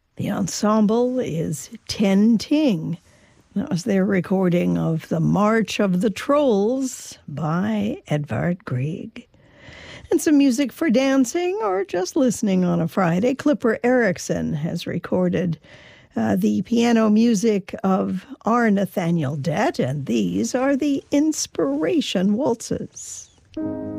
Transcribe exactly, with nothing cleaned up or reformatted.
The ensemble is Ten Ting. That was their recording of The March of the Trolls by Edvard Grieg. And some music for dancing or just listening on a Friday. Clipper Erickson has recorded uh, the piano music of R. Nathaniel Dett, and these are the Inspiration Waltzes.